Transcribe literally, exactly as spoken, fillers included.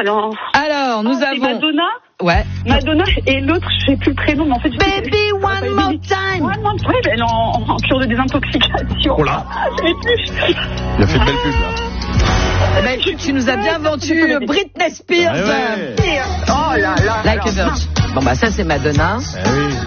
elle est en... Alors, nous oh, avons... Madonna. Ouais. Madonna et l'autre, je sais plus le prénom, mais en fait... Baby, one more time. One more time. Elle est en, en cure de désintoxication. Oh là. Je l'ai plus. Il a fait une belle pub, là. Ben, tu, tu nous as bien vendu Britney Spears. Ouais, ouais. Oh là là. Like alors, a Virgin. Bon, bah, ça, c'est Madonna. Eh oui.